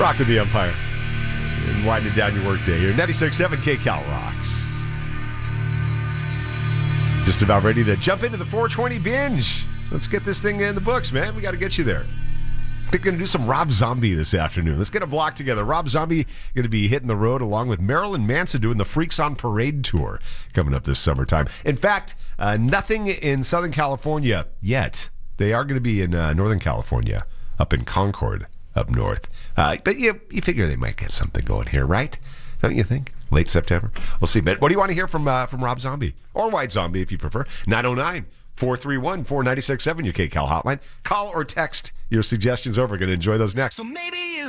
Rocking the Empire. And winding down your workday here. 96.7 KCal rocks. Just about ready to jump into the 420 binge. Let's get this thing in the books, man. We got to get you there. I think we're going to do some Rob Zombie this afternoon. Let's get a block together. Rob Zombie going to be hitting the road along with Marilyn Manson doing the Freaks on Parade tour coming up this summertime. In fact, nothing in Southern California yet. They are going to be in Northern California, up in Concord, up north. But you figure they might get something going here, right? Don't you think? Late September. We'll see. But what do you want to hear from Rob Zombie? Or White Zombie, if you prefer. 909-431-4967, your KCal hotline. Call or text your suggestions over. Going to enjoy those next. So maybe you